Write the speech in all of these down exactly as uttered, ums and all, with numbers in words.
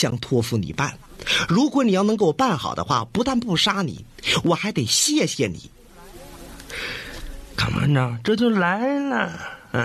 想托付你办。如果你要能给我办好的话，不但不杀你，我还得谢谢你。 看班长这就来了。嗯、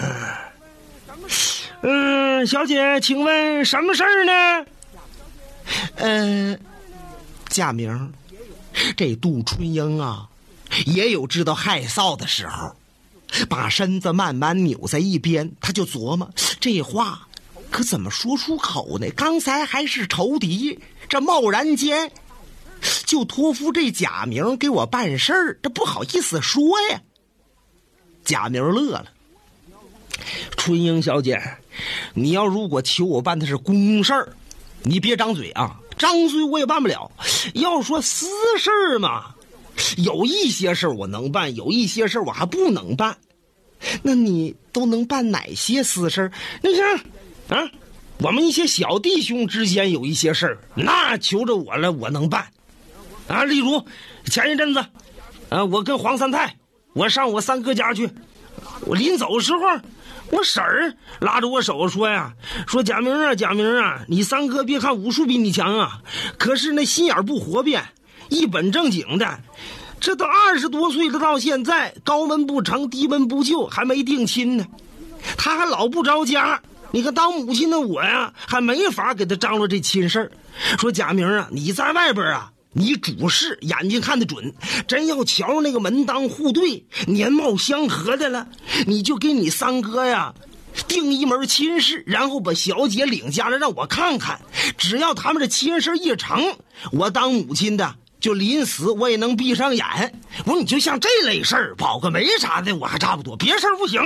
嗯，小姐，请问什么事儿呢？ 呃，贾明，这杜春英啊，也有知道害臊的时候，把身子慢慢扭在一边，他就琢磨这话可怎么说出口呢？刚才还是仇敌，这贸然间就托付这贾明给我办事儿，这不好意思说呀。贾明乐了， 春英小姐， 你要如果求我办的是公事儿，你别张嘴啊，张嘴我也办不了。要说私事儿嘛，有一些事儿我能办，有一些事儿我还不能办。那你都能办哪些私事儿？ 你看啊，我们一些小弟兄之间有一些事儿，那求着我了，我能办啊。例如前一阵子啊，我跟黄三太我上我三哥家去，我临走的时候，我婶儿拉着我手说呀，说贾明啊，贾明啊，你三哥别看武术比你强啊，可是那心眼不活变，一本正经的，这都二十多岁了，到现在高门不成低门不就，还没定亲呢，他还老不着家。你看当母亲的我呀，还没法给他张罗这亲事儿。说贾明啊，你在外边啊，你主事眼睛看得准，真要瞧那个门当户对年貌相合的了，你就给你三哥呀定一门亲事，然后把小姐领家来让我看看，只要他们这亲事一成，我当母亲的就临死我也能闭上眼。我说你就像这类事儿保个媒啥的我还差不多，别事儿不行。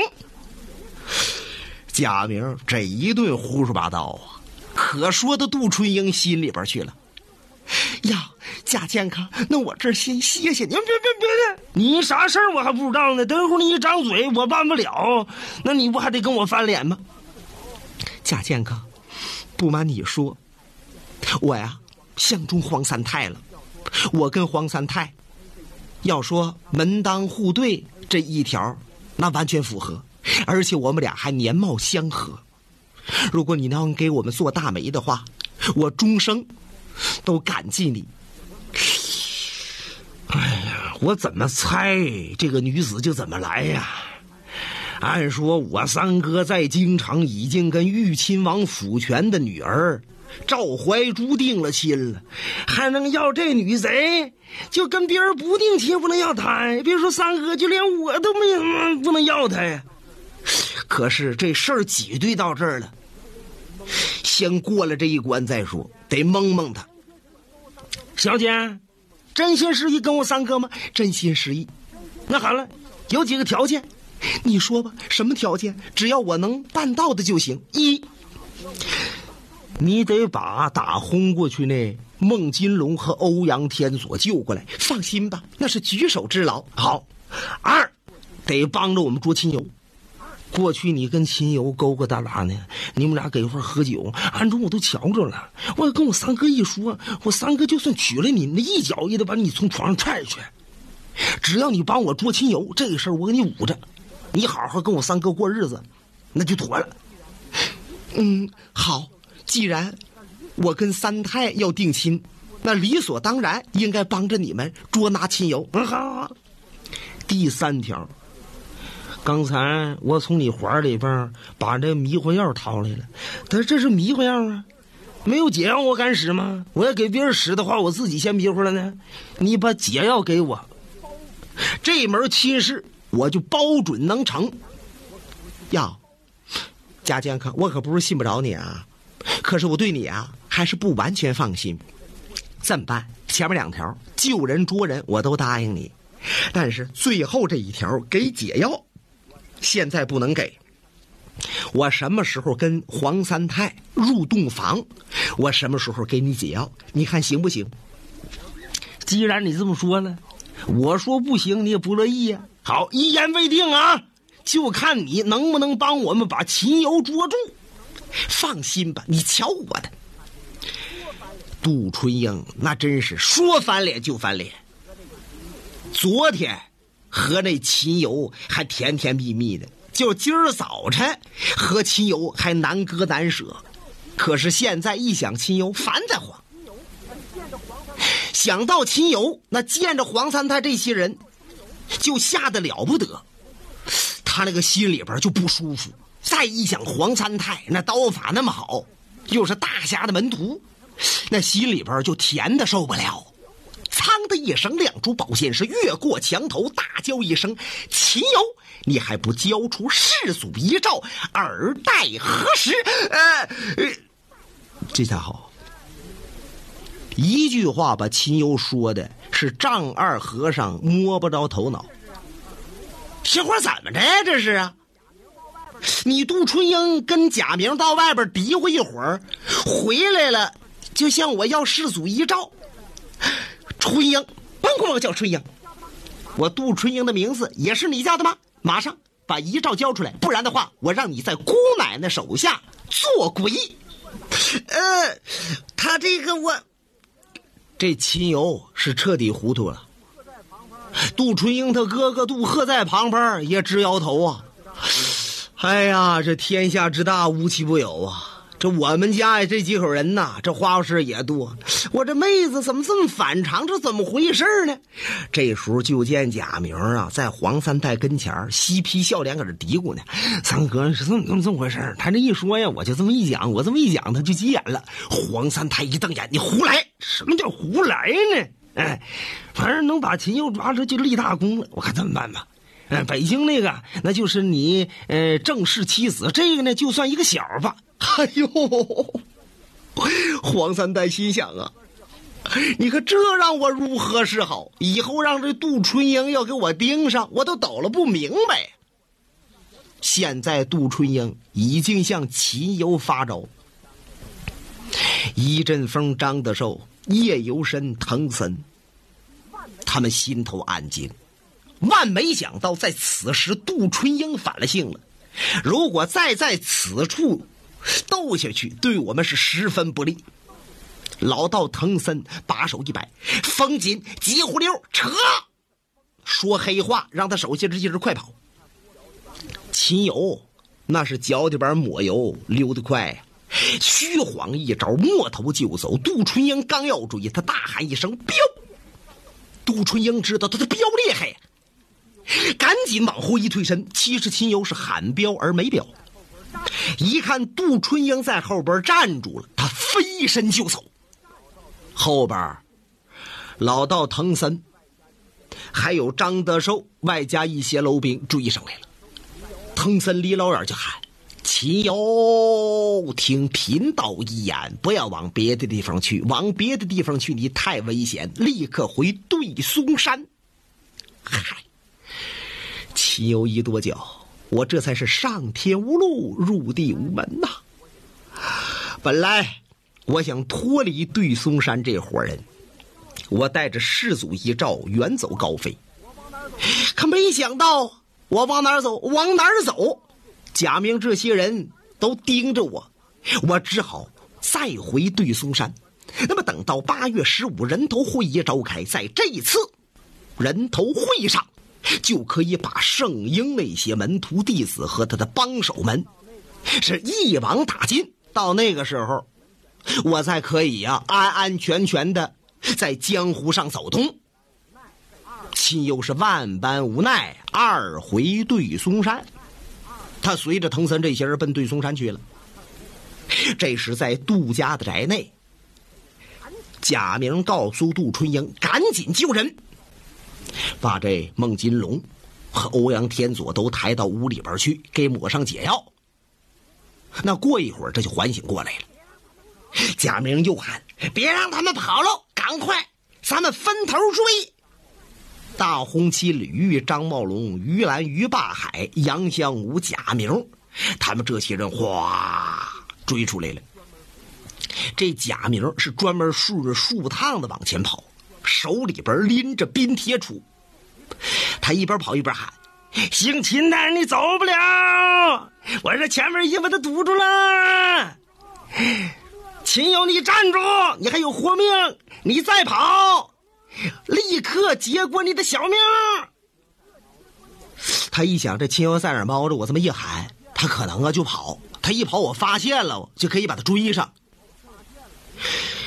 贾明这一顿胡说八道啊，可说到杜春英心里边去了。呀，贾健康，那我这儿先谢谢你。别别别别， 你啥事儿我还不知道呢，等会儿你一张嘴我办不了，那你不还得跟我翻脸吗？ 贾健康，不瞒你说，我呀相中黄三太了。我跟黄三太要说门当户对这一条，那完全符合，而且我们俩还年貌相合。如果你能给我们做大媒的话，我终生都感激你。 哎呀，我怎么猜这个女子就怎么来呀？按说我三哥在京城已经跟豫亲王辅权的女儿赵怀珠定了亲了，还能要这女贼？就跟别人不定亲不能要她，别说三哥，就连我都没不能要她呀。可是这事儿挤兑到这儿了，先过了这一关再说，得蒙蒙他。小姐，真心实意跟我三哥吗？ 真心实意。 那好了，有几个条件， 你说吧，什么条件？只要我能办到的就行。 一，你得把打轰过去那孟金龙和欧阳天所救过来。 放心吧，那是举手之劳。 好。二，得帮着我们捉亲友。过去你跟亲友勾勾搭搭呢，你们俩给一块喝酒，暗中我都瞧着了。我跟我三哥一说，我三哥就算娶了你，那一脚也得把你从床上踹下去。只要你帮我捉亲友，这事儿我给你捂着，你好好跟我三哥过日子，那就妥了。 嗯，好，既然我跟三太要定亲，那理所当然应该帮着你们捉拿亲友。 嗯，好好。第三条，刚才我从你怀里边把这迷魂药掏来了，但是这是迷魂药啊，没有解药我敢使吗？我要给别人使的话，我自己先迷糊了呢。你把解药给我，这门亲事我就包准能成。 呀，贾健康，我可不是信不着你啊，可是我对你啊还是不完全放心。这么办？前面两条救人捉人我都答应你，但是最后这一条给解药，现在不能给。我什么时候跟黄三太入洞房，我什么时候给你解药，你看行不行？ 既然你这么说了，我说不行你也不乐意呀、啊。好，一言为定啊，就看你能不能帮我们把秦游捉住。 放心吧，你瞧我的。杜春英那真是说翻脸就翻脸，昨天和那秦游还甜甜蜜蜜的，就今儿早晨和秦游还难割难舍， 可是现在一想秦由，烦得慌。想到秦由那见着黄三太这些人就吓得了不得，他那个心里边就不舒服。再一想黄三太那刀法那么好，又是大侠的门徒，那心里边就甜的受不了。噌的一声，两株宝剑是越过墙头，大叫一声：“秦由，你还不交出世祖遗诏，尔待何时？”呃，呃这才好。一句话把秦由说的是丈二和尚摸不着头脑。这会儿怎么着呀？这是啊！你杜春英跟贾明到外边嘀咕一会儿，回来了，就向我要世祖遗诏。春英，甭管我叫春英，我杜春英的名字也是你叫的吗？马上把遗诏交出来，不然的话，我让你在姑奶奶手下做鬼。呃，他这个我，这秦由是彻底糊涂了。杜春英他哥哥杜贺在旁边也直摇头啊。哎呀，这天下之大，无奇不有啊！这我们家呀，这几口人呐，这花事也多。我这妹子怎么这么反常？这怎么回事呢？这时候就见贾明啊，在黄三太跟前嬉皮笑脸搁这嘀咕呢：“三哥是这么这么这么回事。”他这一说呀，我就这么一讲，我这么一讲，他就急眼了。黄三太一瞪眼：“你胡来！什么叫胡来呢？哎，反正能把秦由抓着就立大功了。我看这么办吧。呃，北京那个，那就是你呃正室妻子，这个呢就算一个小吧。”哎呦，黄三太心想啊，你可这让我如何是好？以后让这杜春英要给我盯上，我都抖了不明白。现在杜春英已经向秦由发招，一阵风、张德寿、叶游神、藤森，他们心头暗惊，万没想到在此时杜春英反了性了。如果再在此处斗下去，对我们是十分不利。老道藤森把手一摆：“风紧急胡溜，撤！”说黑话，让他手下这些人快跑。秦由那是脚底板抹油，溜得快呀、啊，虚晃一招，摸头就走。杜春英刚要追，他大喊一声：“彪！”杜春英知道他的彪厉害，赶紧往后一退身。其实秦由是喊彪而没彪，一看杜春英在后边站住了，他飞身就走。后边老道藤森还有张德寿外加一些楼兵追上来了。藤森离老远就喊：“秦由，听贫道一言，不要往别的地方去，往别的地方去你太危险，立刻回对松山。”嗨，秦由一跺脚，我这才是上天无路，入地无门呐、啊！本来我想脱离对松山这伙人，我带着世祖遗诏远走高飞，可没想到我往哪儿走往哪儿走，贾明这些人都盯着我，我只好再回对松山。那么等到八月十五人头会议召开，在这一次人头会上，就可以把圣婴那些门徒弟子和他的帮手们是一网打尽。到那个时候，我才可以啊安安全全的在江湖上走动。秦由是万般无奈，二回对松山。他随着藤森这些人奔对松山去了。这时在杜家的宅内，贾明告诉杜春英赶紧救人，把这孟金龙和欧阳天佐都抬到屋里边去，给抹上解药。那过一会儿这就缓醒过来了。贾明又喊：“别让他们跑了，赶快咱们分头追！”大红旗、吕玉、张茂龙、于兰、于霸海、杨香武、贾明，他们这些人哗追出来了。这贾明是专门顺着树趟子往前跑，手里边拎着冰铁杵，他一边跑一边喊：“姓秦的你走不了，我这前面已经把他堵住了。秦由你站住，你还有活命，你再跑立刻结果你的小命。”他一想这秦由在哪儿猫着，我这么一喊他可能啊就跑，他一跑我发现了就可以把他追上。